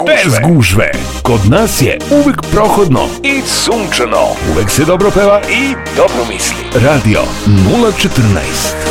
Bez gužve. Kod nas je uvek prohodno i sunčano. Uvek se dobro peva i dobro misli. Radio 014.